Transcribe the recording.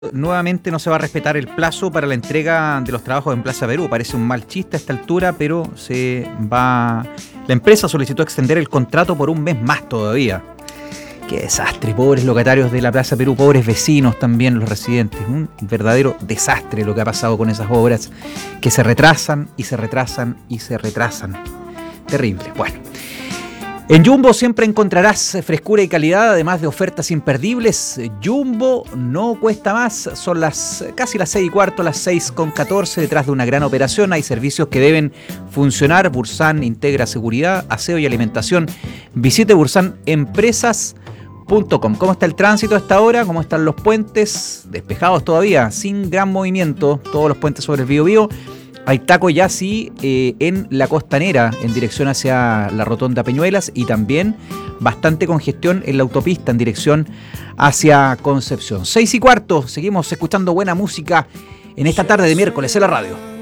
Nuevamente no se va a respetar el plazo para la entrega de los trabajos en Plaza Perú. Parece un mal chiste a esta altura, pero la empresa solicitó extender el contrato por un mes más todavía. Qué desastre, pobres locatarios de la Plaza Perú, pobres vecinos también, los residentes. Un verdadero desastre lo que ha pasado con esas obras que se retrasan y se retrasan y se retrasan. Terrible. Bueno. En Jumbo siempre encontrarás frescura y calidad, además de ofertas imperdibles. Jumbo no cuesta más, son casi las 6:15, las 6:14, detrás de una gran operación. Hay servicios que deben funcionar. Bursan integra seguridad, aseo y alimentación. Visite bursanempresas.com. ¿Cómo está el tránsito a esta hora? ¿Cómo están los puentes? Despejados todavía, sin gran movimiento, todos los puentes sobre el Biobío. Hay taco ya sí en la costanera en dirección hacia la rotonda Peñuelas y también bastante congestión en la autopista en dirección hacia Concepción. 6:15, seguimos escuchando buena música en esta tarde de miércoles en la radio.